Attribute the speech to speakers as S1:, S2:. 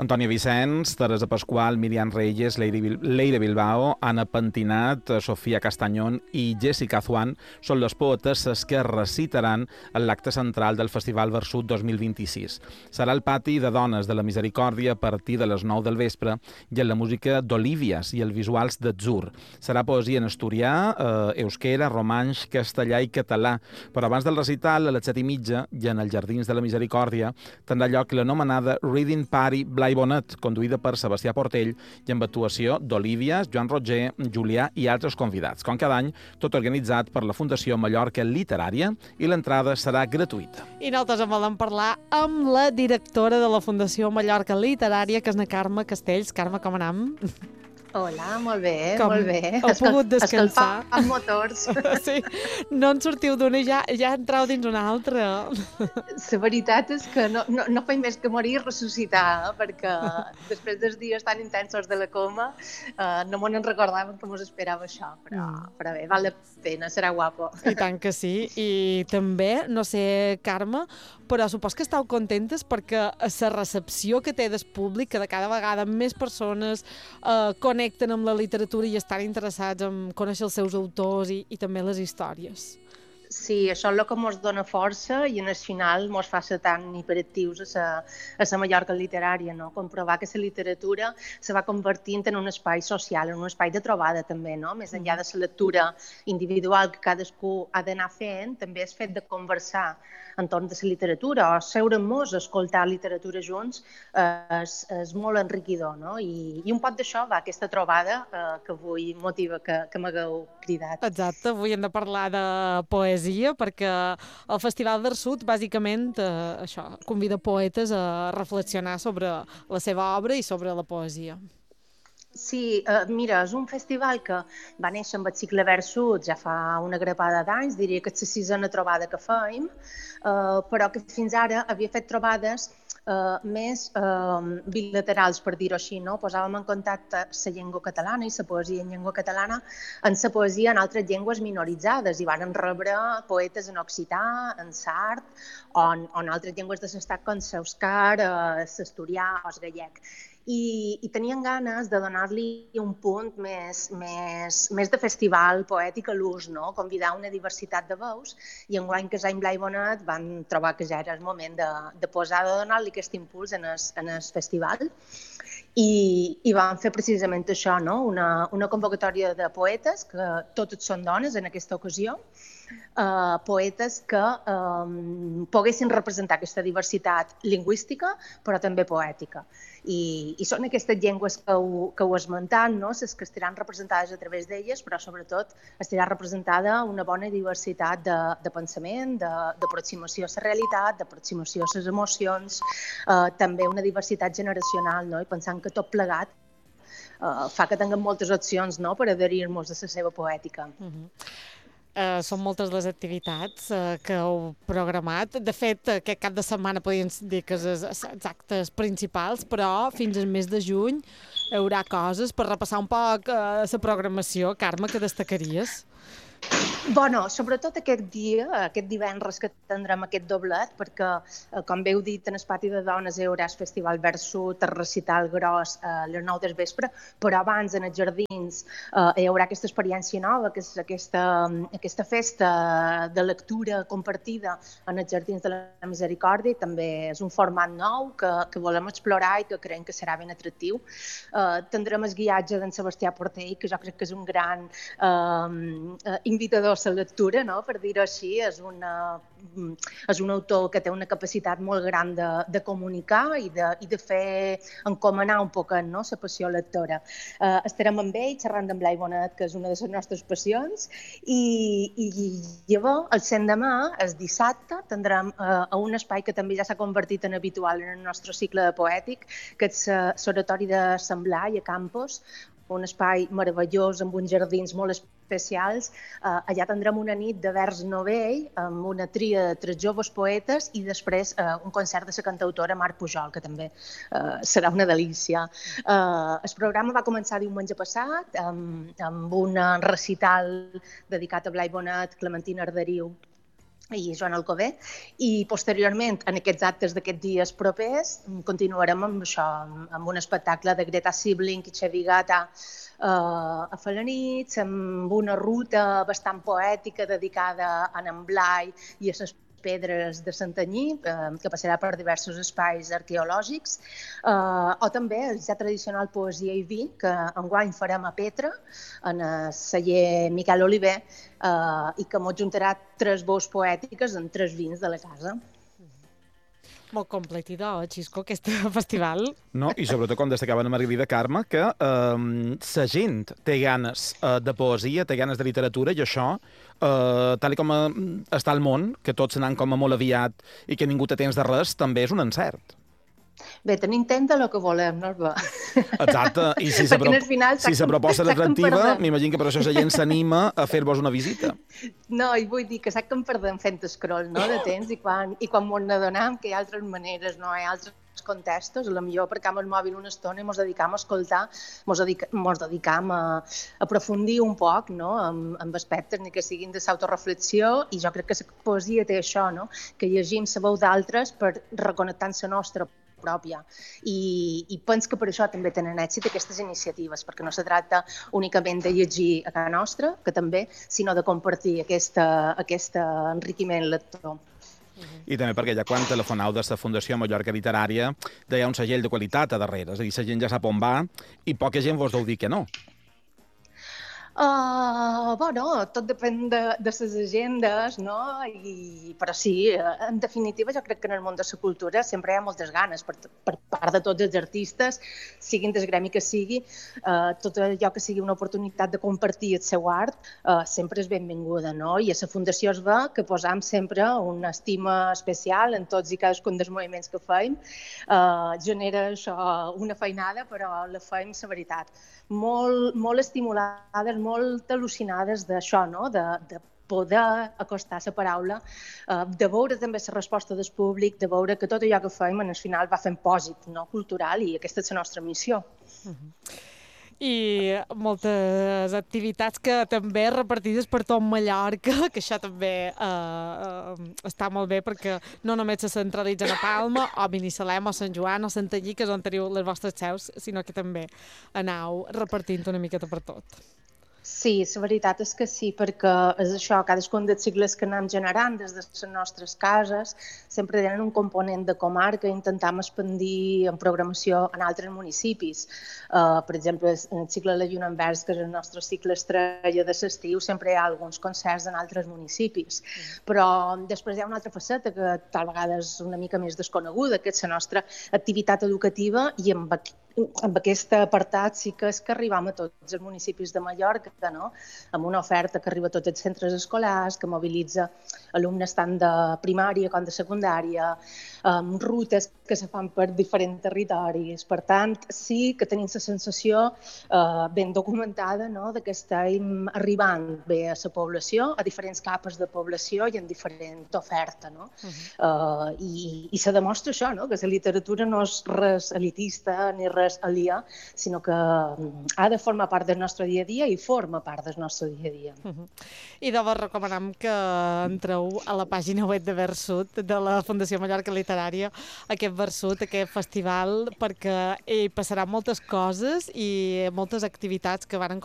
S1: Antònia Vicenç, Teresa Pasqual, Miriam Reyes, Leire Bilbao, Anna Pentinat, Sofia Castañón i Jessica Azuan són les poetesses que recitaran en l'acte central del Festival Versut 2026. Serà al pati de Dones de la Misericòrdia a partir de les 9 del vespre i en la música d'Olívies i els visuals d'Atzur. Serà poesia en asturià, euskera, romanx, castellà i català. Però abans del recital, a les 7:30, i en els Jardins de la Misericòrdia, tindrà lloc l'anomenada Reading Party Blai Bonet, conduïda per Sebastià Portell i amb actuació d'Olívies, Joan Roger, Julià i altres convidats. Com cada any, tot organitzat per la Fundació Mallorca Literària i l'entrada serà gratuïta.
S2: I nosaltres en volem parlar amb la directora de la Fundació Mallorca Literària, que és na Carme Castells. Carme, com anem?
S3: Hola, molt bé,
S2: Com
S3: molt bé.
S2: heu pogut descansar?
S3: Escalfant motors.
S2: Sí, no en sortiu d'una i ja entrau dins una altra.
S3: La veritat és que no faig més que morir i ressuscitar, perquè després dels dies tan intensos de la coma no mos en recordàvem que mos esperava això, però bé, val la pena, serà guapo.
S2: I tant que sí. I també, no sé, Carme, però supos que estàu contentes perquè la recepció que té del públic, que de cada vegada més persones connecten amb la literatura i estan interessats en conèixer els seus autors i també les històries.
S3: Sí, això és el que ens dona força i en el final ens fa ser tan hiperactius a la Mallorca literària, no? Comprovar que la literatura se va convertint en un espai social, en un espai de trobada també, no? Més enllà de la lectura individual que cadascú ha d'anar fent, també és fet de conversar entorn de la literatura, o seure-nos a escoltar literatura junts és molt enriquidor, no? I un poc d'això va aquesta trobada que avui motiva que m'hagueu cridat.
S2: Exacte, avui hem de parlar de poesia, perquè el Festival Versut, bàsicament, això, convida poetes a reflexionar sobre la seva obra i sobre la poesia.
S3: Sí, mira, és un festival que va néixer amb el cicle Versut ja fa una grapada d'anys, diria que és la sisena trobada que fèiem, però que fins ara havia fet trobades més bilaterals, per dir-ho així, no? Posàvem en contacte la llengua catalana i la poesia en llengua catalana en la poesia en altres llengües minoritzades i van rebre poetes en occità, en sard o en altres llengües de l'estat com l'euscar, l'asturià o el gallec. I tenien ganes de donar-li un punt més de festival poètic a l'ús, no? Convidar una diversitat de veus i enguany que Jaime Blai Bonet van trobar que ja era el moment de donar-li aquest impuls en el festival i van fer precisament això, no? Una convocatòria de poetes, que totes són dones en aquesta ocasió, poetes que poguessin representar aquesta diversitat lingüística però també poètica. I són aquestes llengües que ho esmentant, no? Les que estaran representades a través d'elles, però sobretot estarà representada una bona diversitat de pensament, d'aproximació a la realitat, d'aproximació a les emocions, també una diversitat generacional, no? I pensant que tot plegat fa que tinguem moltes opcions, no? Per adherir-nos a la seva poètica.
S2: Són moltes les activitats que heu programat. De fet, aquest cap de setmana podríem dir que és els actes principals, però fins al mes de juny hi haurà coses per repassar un poc la programació. Carme, què destacaries?
S3: Bueno, sobretot aquest divendres que tindrem aquest doblet, perquè, com bé heu dit, en el pati de dones hi haurà el Festival Versut, el recital gros a les 9 del vespre, però abans en els jardins hi haurà aquesta experiència nova, que és aquesta festa de lectura compartida en els jardins de la Misericòrdia, i també és un format nou que volem explorar i que creiem que serà ben atractiu. Tindrem el guiatge d'en Sebastià Portell, que jo crec que és un gran invitador a la lectura, no? Per dir-ho així, és un autor que té una capacitat molt gran de comunicar i de fer encomanar un poc, no? La passió lectora. Estarem amb ell xerrant amb Blai Bonet, que és una de les nostres passions, i llavors, el l'endemà, el dissabte, tindrem un espai que també ja s'ha convertit en habitual en el nostre cicle de poètic, que és l'Oratori de Sant Blai a Campos, un espai meravellós amb uns jardins molt especials. Allà tindrem una nit de vers novell amb una tria de 3 joves poetes i després un concert de la cantautora Mar Pujol, que també serà una delícia. El programa va començar diumenge passat amb un recital dedicat a Blai Bonet, Clementina Arderiu i Joan Alcover, i posteriorment, en aquests actes d'aquests dies propers, continuarem amb això, amb un espectacle de Greta Sibling i Xavi Gata a Felanitx, amb una ruta bastant poètica dedicada a en Blai i a les pedres de Santanyí, que passarà per diversos espais arqueològics, o també el ja tradicional Poesia i Vi, que enguany farem a Petra, en el celler Miquel Oliver, i que m'ho juntarà 3 veus poètiques en 3 vins de la casa.
S2: Molt completidor, Xisco, aquest festival.
S1: No? I sobretot, com destacava Anna Margalida Carme, que la gent té ganes de poesia, té ganes de literatura, i això, tal com està el món, que tots anant com a molt aviat i que ningú té temps de res, també és un encert.
S3: Bé, tenim temps de lo que volem, no?
S1: Exacte, i si la proposta és atractiva, m'imagino que per això la gent s'anima a fer-vos una visita.
S3: No, i vull dir que saps que em perdem fent scroll, no?, de temps, i quan m'ho n'adonem que hi ha altres maneres, no hi ha altres contextos, potser perquè amb el mòbil una estona i ens dedicam a escoltar, ens dedicam a aprofundir un poc, no?, amb aspectes ni que siguin de l'autoreflexió, i jo crec que la poesia té això, no?, que llegim la veu d'altres per reconnectar amb la nostra pròpia. I penso que per això també tenen èxit aquestes iniciatives, perquè no se tracta únicament de llegir a casa nostra, que també, sinó de compartir aquest enriquiment lector.
S1: I també perquè ja quan telefonau de la Fundació Mallorca Literària hi ha un segell de qualitat a darrere, és a dir, la gent ja sap on va i poca gent vos deu dir que no.
S3: Bueno, tot depèn de les agendes, no? Però sí, en definitiva, jo crec que en el món de la cultura sempre hi ha moltes ganes per part de tots els artistes, siguin del gremi que sigui, tot allò que sigui una oportunitat de compartir el seu art sempre és benvinguda, no? I a la Fundació es ve que posam sempre una estima especial en tots i cadascun dels moviments que fem. Genera això una feinada, però la fem, la veritat, molt estimulades, molt al·lucinades d'això, no?, de poder acostar la paraula, de veure també la resposta del públic, de veure que tot allò que fem, al final, va fent pòsit, no?, cultural, i aquesta és la nostra missió.
S2: I moltes activitats que també repartides per tot Mallorca, que això també està molt bé perquè no només se centralitzen a Palma, o Binissalem, o Sant Joan, o Santanyí, que és on teniu les vostres seus, sinó que també anau repartint una miqueta per tot.
S3: Sí, la veritat és que sí, perquè és això, cadascun dels cicles que anem generant des de les nostres cases sempre tenen un component de comarca i intentam expandir en programació en altres municipis. Per exemple, en el cicle de la Lluna en Vers, que és el nostre cicle estrella de l'estiu, sempre hi ha alguns concerts en altres municipis. Però després hi ha una altra faceta que tal vegada és una mica més desconeguda, que és la nostra activitat educativa, i amb aquest apartat sí que és que arribam a tots els municipis de Mallorca, no?, amb una oferta que arriba a tots els centres escolars, que mobilitza alumnes tant de primària com de secundària, amb rutes que se fan per diferents territoris. Per tant, sí que tenim la sensació ben documentada, no?, que estem arribant bé a la població, a diferents capes de població i en diferent oferta, no? I se demostra això, no?, que la literatura no és res elitista ni res aliè, sinó que ha de formar part del nostre dia a dia i forma part del nostre dia a dia.
S2: I de vos recomanem que entreu a la pàgina web de Versut, de la Fundació Mallorca Literària, aquest Versut, aquest festival, perquè hi passaran moltes coses i moltes activitats que van